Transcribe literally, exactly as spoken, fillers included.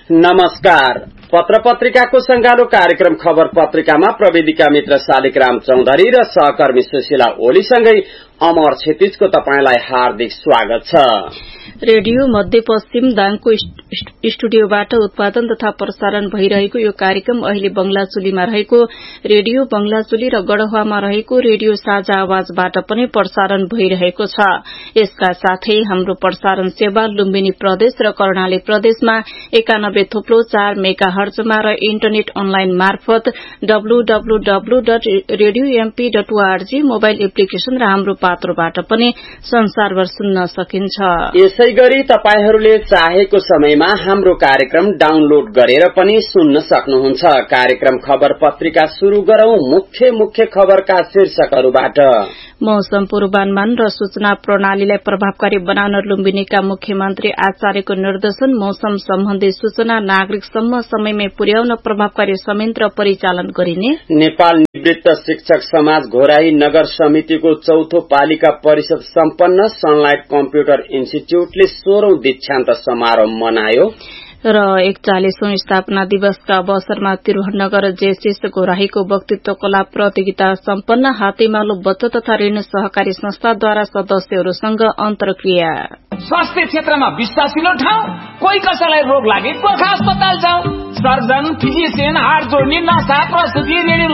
नमस्कार। पत्र पत्रिकाको संगालो कार्यक्रम खबर पत्रिकामा प्रविधिका मित्र शालिग्राम चौधरी र सहकर्मी सुशीला ओलीसँगै अमर क्षितिजको तपाईंलाई हार्दिक स्वागत छ। रेडियो मध्यपश्चिम दाङको स्टुडियोबाट उत्पादन तथा प्रसारण भइरहेको यो कार्यक्रम अहिले बंगलाचुलीमा रहेको रेडियो बंगलाचुली र गढवामा रहेको रेडियो साझा आवाजबाट पनि प्रसारण भइरहेको छ। यसका साथै हाम्रो प्रसारण सेवा लुम्बिनी प्रदेश र कर्णाली प्रदेशमा एकानब्बे थोप्लो चार मेगा हर्जमा र इन्टरनेट अनलाइन मार्फत W W W dot radio MP dot ORG mobile application र हाम्रो पात्रोबाट पनि संसारभर सुन्न सकिन्छ। यसै गरी तपाईहरूले चाहेको समयमा हाम्रो कार्यक्रम डाउनलोड गरेर पनि सुन्न सक्नुहुन्छ। कार्यक्रम खबर पत्रिका शुरू गरौं मुख्य मुख्य खबरका शीर्षकहरूबाट। मौसम पूर्वानुमान र सूचना प्रणालीलाई प्रभावकारी बनाउन लुम्बिनीका मुख्यमन्त्री आचार्यको निर्देशन। मौसम सम्बन्धी सूचना नागरिकसम्म समयमै पुर्याउन प्रभावकारी संयन्त्र परिचालन गरिने। नेपाल निवृत्त शिक्षक समाज घोराही नगर समितिको चौथो पालिका परिषद सम्पन्न। सनलाइट कम्प्युटर इन्स्टिच्यूटले सोह्रौं दीक्षान्त समारोह मनायो र एकचालिसौं स्थापना दिवसका अवसरमा त्रिभुवननगर जेसिस घोराहीको वक्तित्व कला प्रतियोगिता सम्पन्न। हातेमालो बचत तथा ऋण सहकारी संस्थाद्वारा सदस्यहरूसँग अन्तर्क्रिया। स्वास्थ्य क्षेत्रमा विश्वासिलो ठाउँ। कोही कसैलाई रोग लागे गोर्खा अस्पताल जाऊ। सर्जन, फिजिशियन, हाड जोड्ने, नसा, प्रसुति, रेडियोलोजी